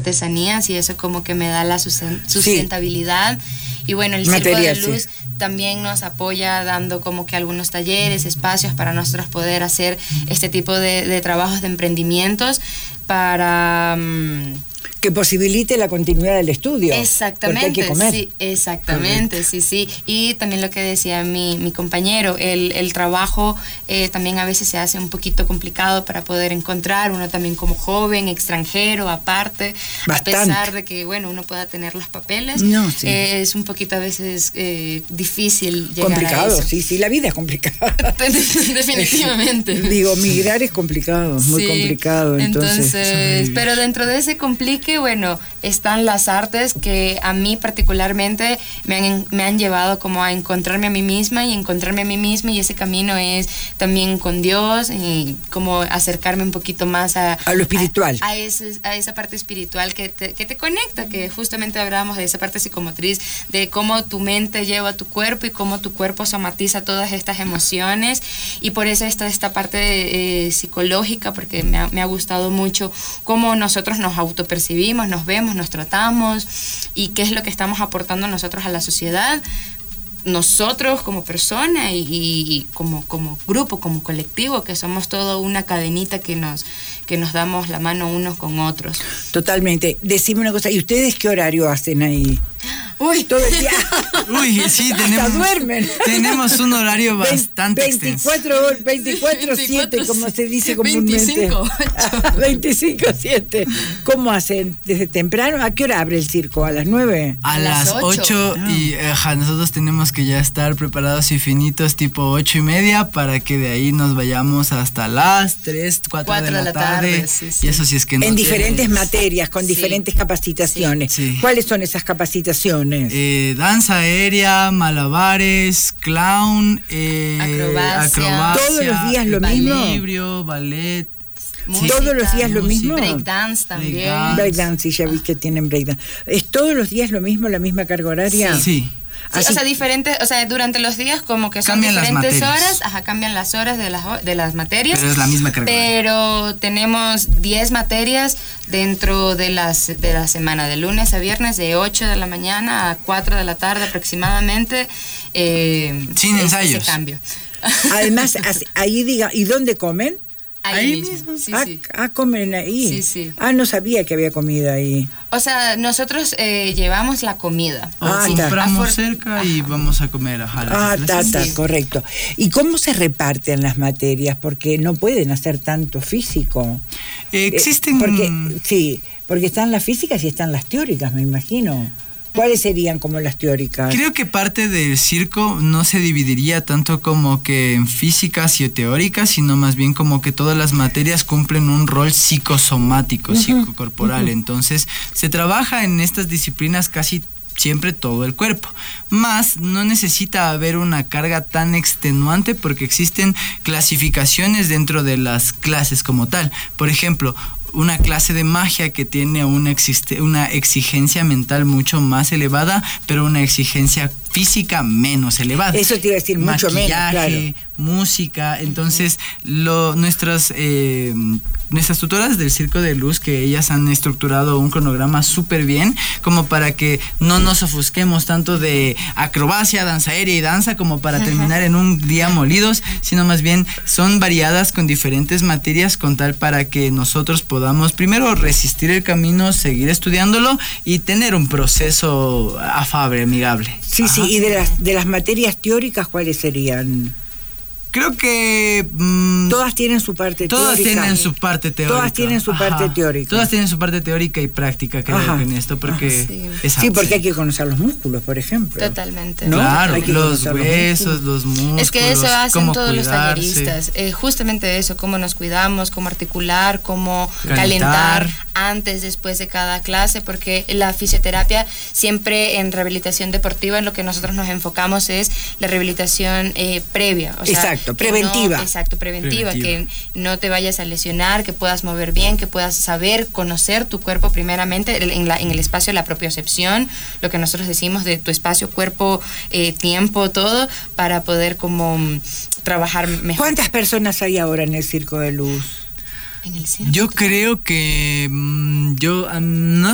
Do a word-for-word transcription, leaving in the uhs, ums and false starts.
artesanías y eso como que me da la sustentabilidad. Sí. Y bueno, el Material, Circo de Luz sí. también nos apoya dando como que algunos talleres, espacios para nosotros poder hacer este tipo de, de trabajos de emprendimientos para... Um, que posibilite la continuidad del estudio. Exactamente, hay que comer. Sí, exactamente, Correcto. sí, sí. Y también lo que decía mi, mi compañero, el, el trabajo eh, también a veces se hace un poquito complicado para poder encontrar, uno también como joven, extranjero, aparte, Bastante. a pesar de que, bueno, uno pueda tener los papeles, no, sí. eh, es un poquito a veces eh, difícil llegar complicado, a eso. sí, sí, la vida es complicada. Definitivamente. Digo, migrar es complicado, muy sí. complicado. Entonces, entonces pero dentro de ese complique, bueno, están las artes que a mí particularmente me han, me han llevado como a encontrarme a mí misma y encontrarme a mí misma, y ese camino es también con Dios y como acercarme un poquito más a, a lo espiritual, a, a, ese, a esa parte espiritual que te, que te conecta, que justamente hablábamos de esa parte psicomotriz, de cómo tu mente lleva a tu cuerpo y cómo tu cuerpo somatiza todas estas emociones, y por eso está esta parte eh, psicológica, porque me ha, me ha gustado mucho cómo nosotros nos autopercibimos, nos vemos, nos tratamos y qué es lo que estamos aportando nosotros a la sociedad, nosotros como persona y, y como, como grupo, como colectivo, que somos toda una cadenita que nos, que nos damos la mano unos con otros. Totalmente. Decime una cosa, ¿y ustedes qué horario hacen ahí? Uy, todo el día. Uy, sí, tenemos, duermen. tenemos un horario bastante veinticuatro, veinticuatro siete, como se dice comúnmente. veinticinco siete. ¿Cómo hacen? ¿Desde temprano? ¿A qué hora abre el circo? ¿A las nueve? A, a las ocho. Ah. Y ajá, nosotros tenemos que ya estar preparados y finitos tipo ocho y media para que de ahí nos vayamos hasta las tres, cuatro de la, de la tarde. tarde sí, sí. Y eso sí es que no en tienes. diferentes materias, con sí. diferentes capacitaciones. Sí. ¿Cuáles son esas capacitaciones? Eh, danza aérea, malabares, clown, eh, acrobacia, acrobacia, todos los días lo mismo, equilibrio, ballet, música, todos los días lo mismo, breakdance también, breakdance, sí, ya vi que tienen breakdance. ¿Es todos los días lo mismo, la misma carga horaria? Sí. sí. Sí, o sea, diferentes, o sea, durante los días como que son cambian diferentes horas, ajá, cambian las horas de las, de las materias. Pero es la misma carga. Pero tenemos diez materias dentro de, las, de la semana, de lunes a viernes, de ocho de la mañana a cuatro de la tarde aproximadamente. Eh, Sin ensayos. Ese cambio. Además, ahí diga, ¿y dónde comen? Ahí, ahí mismo, mismo. Sí, ah, sí. ah, comen ahí. Sí, sí. Ah, no sabía que había comida ahí. O sea, nosotros eh, llevamos la comida. Ah, compramos cerca y ajá. vamos a comer. Ajá, ah, está, sí. correcto. ¿Y cómo se reparten las materias? Porque no pueden hacer tanto físico. Eh, existen... Eh, porque, sí, porque están las físicas y están las teóricas, me imagino. ¿Cuáles serían como las teóricas? Creo que parte del circo no se dividiría tanto como que en físicas y teóricas, sino más bien como que todas las materias cumplen un rol psicosomático, uh-huh, psicocorporal. Uh-huh. Entonces, se trabaja en estas disciplinas casi siempre todo el cuerpo, más no necesita haber una carga tan extenuante porque existen clasificaciones dentro de las clases como tal. Por ejemplo, una clase de magia que tiene una, existe, una exigencia mental mucho más elevada, pero una exigencia física menos elevada. Eso te iba a decir, mucho menos, claro. Música, entonces lo, nuestras eh, nuestras tutoras del Circo de Luz, que ellas han estructurado un cronograma súper bien, como para que no nos ofusquemos tanto de acrobacia, danza aérea y danza, como para terminar en un día molidos, sino más bien son variadas con diferentes materias con tal para que nosotros podamos primero resistir el camino, seguir estudiándolo y tener un proceso afable, amigable. Sí, Ajá. sí, y de las, de las materias teóricas, ¿cuáles serían? Creo que... Mmm, todas tienen su parte todas teórica. Todas tienen su parte teórica. Todas tienen su Ajá. parte teórica. Todas tienen su parte teórica y práctica, creo Ajá. que en esto, porque... Ajá, sí. Es sí, porque hay que conocer los músculos, por ejemplo. Totalmente. ¿No? Claro, los huesos, los músculos. Es que eso hacen todos cuidarse. los talleristas. Eh, justamente eso, cómo nos cuidamos, cómo articular, cómo calentar. calentar antes, después de cada clase, porque la fisioterapia siempre en rehabilitación deportiva en lo que nosotros nos enfocamos es la rehabilitación eh, previa. O sea, exacto, preventiva. No, exacto, preventiva, preventiva, que no te vayas a lesionar, que puedas mover bien, que puedas saber, conocer tu cuerpo primeramente en, la, en el espacio de la propiocepción, lo que nosotros decimos de tu espacio, cuerpo, eh, tiempo, todo, para poder como trabajar mejor. ¿Cuántas personas hay ahora en el Circo de Luz? En el circo. Yo creo que mmm, yo um, no